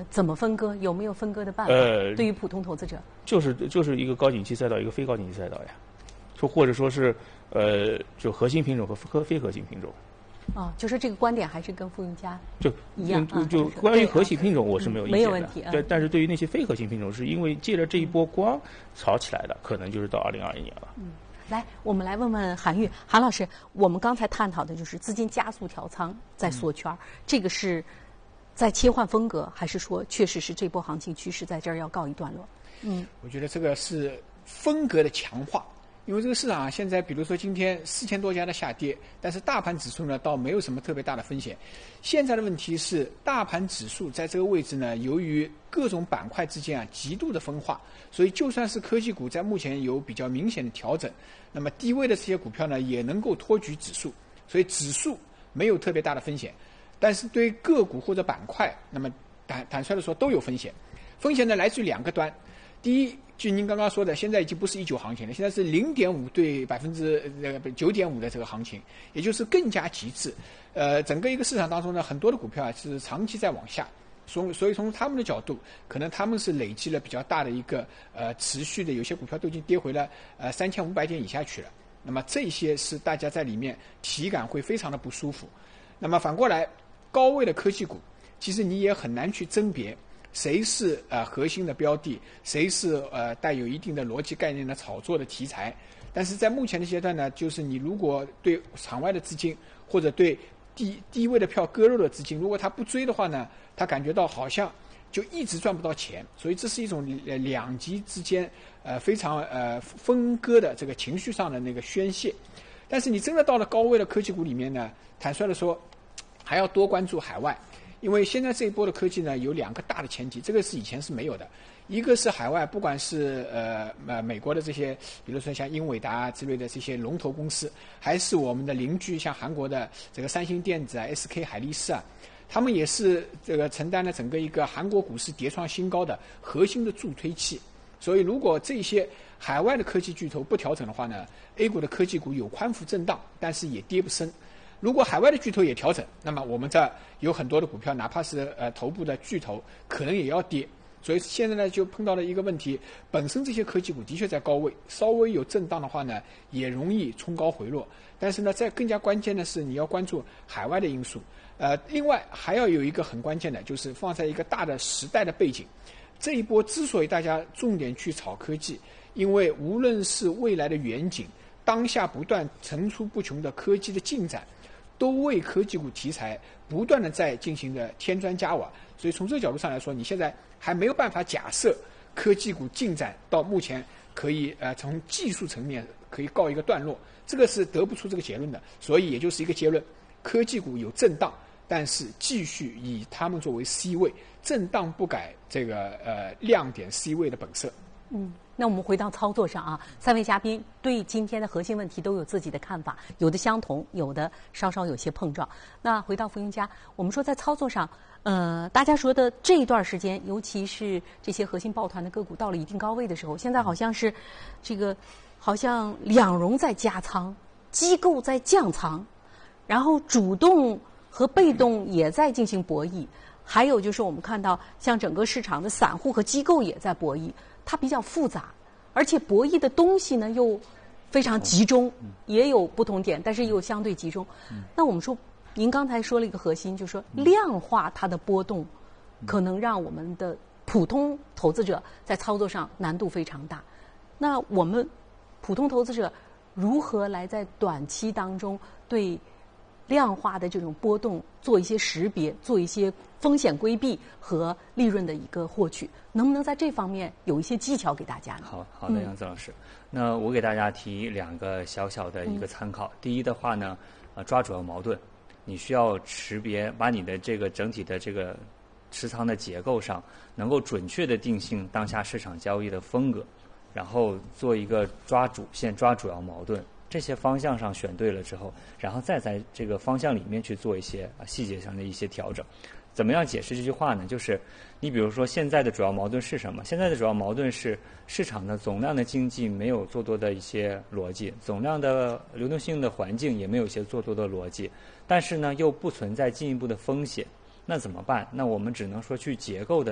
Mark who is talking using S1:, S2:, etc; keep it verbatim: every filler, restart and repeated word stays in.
S1: 呃，怎么分割？有没有分割的办法？
S2: 呃，
S1: 对于普通投资者，
S2: 就是就是一个高景气赛道，一个非高景气赛道呀，就或者说是呃，就核心品种和非非核心品种。
S1: 哦，就是这个观点还是跟傅云家
S2: 就
S1: 一样
S2: 就就关于核心品种，我是没有意见的，
S1: 没有问题。
S2: 对，但是对于那些非核心品种，是因为借着这一波光炒起来的，可能就是到二零二一年了。
S1: 嗯，来，我们来问问韩愈，韩老师，我们刚才探讨的就是资金加速调仓在缩圈，嗯、这个是在切换风格，还是说确实是这波行情趋势在这儿要告一段落？
S3: 嗯，我觉得这个是风格的强化。因为这个市场啊，现在比如说今天四千多家的下跌，但是大盘指数呢倒没有什么特别大的风险。现在的问题是，大盘指数在这个位置呢，由于各种板块之间啊极度的分化，所以就算是科技股在目前有比较明显的调整，那么低位的这些股票呢也能够托举指数，所以指数没有特别大的风险。但是对个股或者板块，那么坦坦率的说都有风险。风险呢来自于两个端，第一，就您刚刚说的，现在已经不是一九行情了，现在是零点五对百分之呃九点五的这个行情，也就是更加极致。呃，整个一个市场当中呢，很多的股票啊是长期在往下，所所以从他们的角度，可能他们是累积了比较大的一个呃持续的，有些股票都已经跌回了呃三千五百点以下去了。那么这些是大家在里面体感会非常的不舒服。那么反过来，高位的科技股，其实你也很难去甄别。谁是呃核心的标的，谁是呃带有一定的逻辑概念的炒作的题材？但是在目前的阶段呢，就是你如果对场外的资金或者对低低位的票割肉的资金，如果他不追的话呢，他感觉到好像就一直赚不到钱，所以这是一种两极之间呃非常呃分割的这个情绪上的那个宣泄。但是你真的到了高位的科技股里面呢，坦率的说，还要多关注海外。因为现在这一波的科技呢，有两个大的前提，这个是以前是没有的。一个是海外，不管是呃呃美国的这些，比如说像英伟达之类的这些龙头公司，还是我们的邻居像韩国的这个三星电子啊、S K 海力士啊，他们也是这个承担了整个一个韩国股市跌创新高的核心的助推器。所以，如果这些海外的科技巨头不调整的话呢 ，A 股的科技股有宽幅震荡，但是也跌不深。如果海外的巨头也调整，那么我们这有很多的股票，哪怕是呃头部的巨头，可能也要跌。所以现在呢，就碰到了一个问题，本身这些科技股的确在高位，稍微有震荡的话呢，也容易冲高回落。但是呢，在更加关键的是，你要关注海外的因素。呃，另外还要有一个很关键的，就是放在一个大的时代的背景。这一波之所以大家重点去炒科技，因为无论是未来的远景，当下不断层出不穷的科技的进展，都为科技股题材不断的在进行的添砖加瓦，所以从这个角度上来说，你现在还没有办法假设科技股进展到目前可以呃从技术层面可以告一个段落，这个是得不出这个结论的。所以也就是一个结论，科技股有震荡，但是继续以他们作为 C 位，震荡不改这个呃亮点 C 位的本色。
S1: 嗯，那我们回到操作上啊，三位嘉宾对今天的核心问题都有自己的看法，有的相同，有的稍稍有些碰撞。那回到傅云家，我们说在操作上，呃，大家说的这一段时间，尤其是这些核心抱团的个股到了一定高位的时候，现在好像是这个好像两融在加仓，机构在降仓，然后主动和被动也在进行博弈，还有就是我们看到像整个市场的散户和机构也在博弈。它比较复杂，而且博弈的东西呢又非常集中，也有不同点，但是又相对集中。那我们说，您刚才说了一个核心，就是说量化它的波动，可能让我们的普通投资者在操作上难度非常大。那我们普通投资者如何来在短期当中对量化的这种波动做一些识别，做一些风险规避和利润的一个获取，能不能在这方面有一些技巧给大家呢？
S4: 好好的，杨子老师，嗯、那我给大家提两个小小的一个参考。嗯、第一的话呢，呃，抓主要矛盾，你需要识别，把你的这个整体的这个持仓的结构上，能够准确的定性当下市场交易的风格，然后做一个抓主线、抓主要矛盾。这些方向上选对了之后，然后再在这个方向里面去做一些啊细节上的一些调整。怎么样解释这句话呢？就是你比如说现在的主要矛盾是什么？现在的主要矛盾是市场的总量的经济没有做多的一些逻辑，总量的流动性的环境也没有一些做多的逻辑，但是呢又不存在进一步的风险。那怎么办？那我们只能说去结构的